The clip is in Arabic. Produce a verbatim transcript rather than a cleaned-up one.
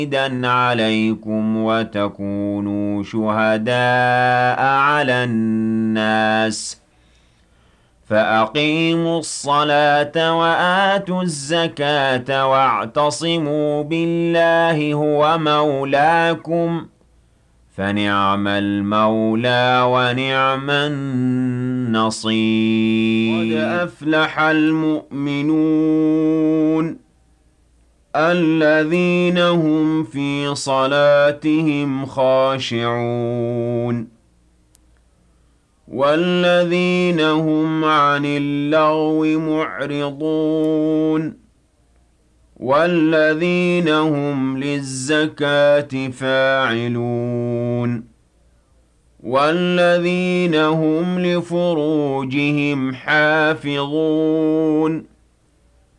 شَهِيدًا عَلَيْكُمْ وَتَكُونُوا شُهَدَاءَ عَلَى النَّاسِ ۚ فَأَقِيمُوا الصَّلَاةَ وَآتُوا الزَّكَاةَ وَاعْتَصِمُوا بِاللَّهِ هُوَ مَوْلَاكُمْ ۖ فَنِعْمَ الْمَوْلَىٰ وَنِعْمَ النَّصِيرُ. قَدْ أَفْلَحَ الْمُؤْمِنُونَ الَّذِينَ هُمْ فِي صَلَاتِهِمْ خَاشِعُونَ وَالَّذِينَ هُمْ عَنِ اللَّغْوِ مُعْرِضُونَ وَالَّذِينَ هُمْ لِلزَّكَاةِ فَاعِلُونَ وَالَّذِينَ هُمْ لِفُرُوجِهِمْ حَافِظُونَ